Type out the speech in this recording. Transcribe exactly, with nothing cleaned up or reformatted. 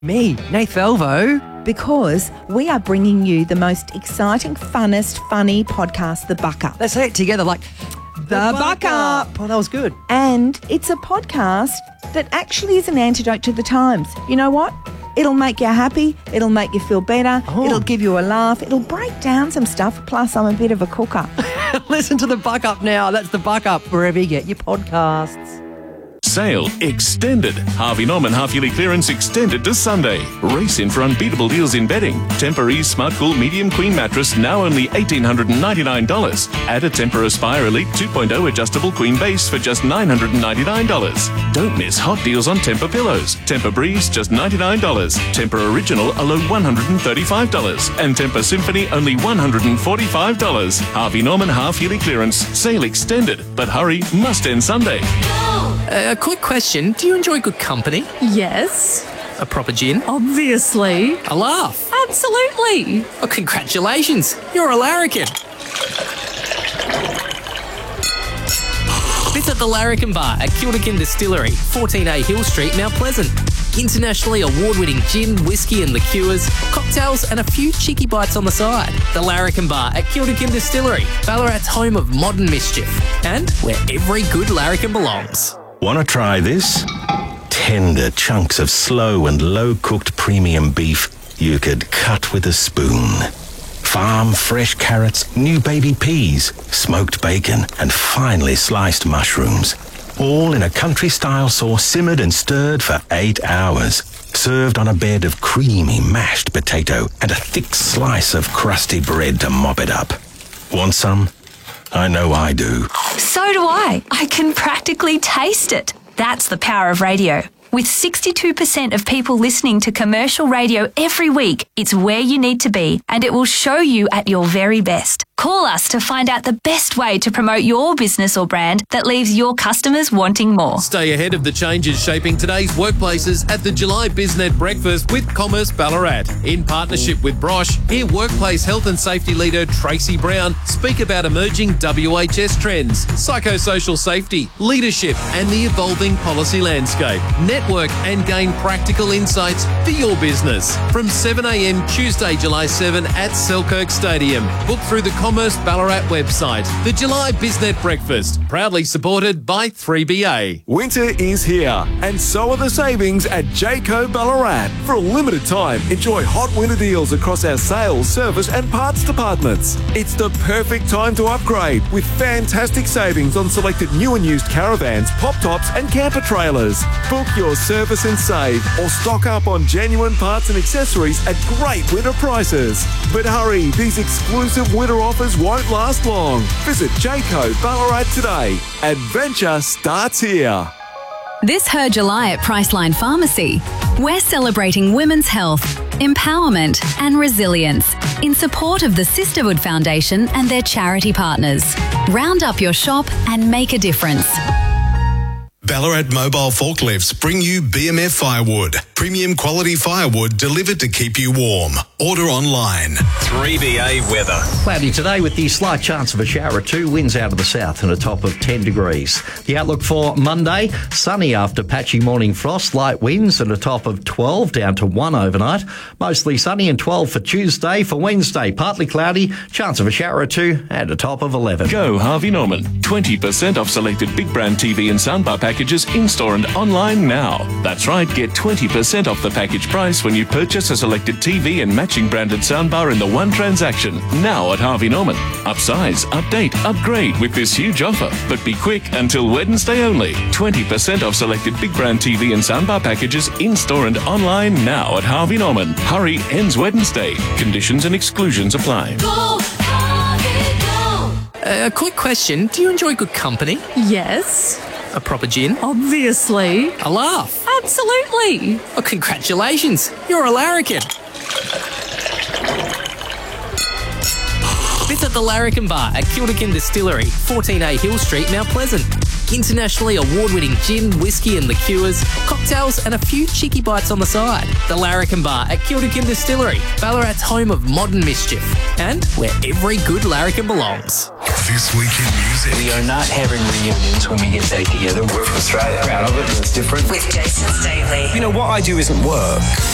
Me, Nath Velvo. Because we are bringing you the most exciting, funnest, funny podcast, The Buck Up. Let's say it together like, The, the Buck, Buck Up. Up. Oh, that was good. And it's a podcast that actually is an antidote to the times. You know what? It'll make you happy. It'll make you feel better. Oh. It'll give you a laugh. It'll break down some stuff. Plus, I'm a bit of a cooker. Listen to The Buck Up now. That's The Buck Up wherever you get your podcasts. Sale extended. Harvey Norman half-yearly clearance extended to Sunday. Race in for unbeatable deals in bedding. Tempur-Ease Smart Cool Medium Queen Mattress now only one thousand eight hundred ninety-nine dollars. Add a Tempur Aspire Elite two point oh adjustable queen base for just nine hundred ninety-nine dollars. Don't miss hot deals on Tempur pillows. Tempur Breeze just ninety-nine dollars. Tempur Original a low one hundred thirty-five dollars. And Tempur Symphony only one hundred forty-five dollars. Harvey Norman half-yearly clearance. Sale extended. But hurry, must end Sunday. A quick question. Do you enjoy good company? Yes. A proper gin? Obviously. A laugh? Absolutely. Oh, congratulations. You're a larrikin. Visit the Larrikin Bar at Kilderkin Distillery, fourteen A Hill Street, Mount Pleasant. Internationally award-winning gin, whiskey and liqueurs, cocktails and a few cheeky bites on the side. The Larrikin Bar at Kilderkin Distillery, Ballarat's home of modern mischief, and where every good larrikin belongs. Want to try this? Tender chunks of slow and low-cooked premium beef you could cut with a spoon. Farm fresh carrots, new baby peas, smoked bacon and finely sliced mushrooms. All in a country-style sauce simmered and stirred for eight hours. Served on a bed of creamy mashed potato and a thick slice of crusty bread to mop it up. Want some? I know I do. So do I. I can practically taste it. That's the power of radio. With sixty-two percent of people listening to commercial radio every week, it's where you need to be, and it will show you at your very best. Call us to find out the best way to promote your business or brand that leaves your customers wanting more. Stay ahead of the changes shaping today's workplaces at the July BizNet Breakfast with Commerce Ballarat. In partnership with Brosh, hear workplace health and safety leader Tracy Brown speak about emerging W H S trends, psychosocial safety, leadership and the evolving policy landscape. Network and gain practical insights for your business. From seven a m Tuesday, July seventh at Selkirk Stadium. Book through the Commerce Ballarat website. The July BizNet Breakfast, proudly supported by three B A. Winter is here, and so are the savings at Jayco Ballarat. For a limited time, enjoy hot winter deals across our sales, service and parts departments. It's the perfect time to upgrade with fantastic savings on selected new and used caravans, pop tops and camper trailers. Book your service and save, or stock up on genuine parts and accessories at great winter prices. But hurry, these exclusive winter offers won't last long. Visit Jayco Ballarat today. Adventure starts here. This Her July at Priceline Pharmacy. We're celebrating women's health, empowerment and resilience in support of the Sisterhood Foundation and their charity partners. Round up your shop and make a difference. Ballarat Mobile Forklifts bring you B M F Firewood. Premium quality firewood delivered to keep you warm. Order online. three B A weather. Cloudy today with the slight chance of a shower or two. Winds out of the south and a top of ten degrees. The outlook for Monday, sunny after patchy morning frost, light winds and a top of twelve down to one overnight. Mostly sunny and twelve for Tuesday. For Wednesday, partly cloudy, chance of a shower or two and a top of eleven. Go Harvey Norman. twenty percent off selected big brand T V and soundbar packages in-store and online now. That's right, get twenty percent off the package price when you purchase a selected T V and matching branded soundbar in the one transaction. Now at Harvey Norman. Upsize, update, upgrade with this huge offer. But be quick, until Wednesday only. twenty percent off selected big brand T V and soundbar packages in-store and online now at Harvey Norman. Hurry, ends Wednesday. Conditions and exclusions apply. Go, Harvey, go. A quick question. Do you enjoy good company? Yes. A proper gin? Obviously. A laugh? Absolutely. Oh, congratulations. You're a larrikin. Visit the Larrikin Bar at Kilderkin Distillery, fourteen A Hill Street, Mount Pleasant. Internationally award-winning gin, whiskey and liqueurs, cocktails and a few cheeky bites on the side. The Larrikin Bar at Kilderkin Distillery, Ballarat's home of modern mischief, and where every good larrikin belongs. This Week in Music. We are not having reunions when we get back together. We're from Australia. Proud of it. It's different. With Jason Staley. You know, what I do isn't work.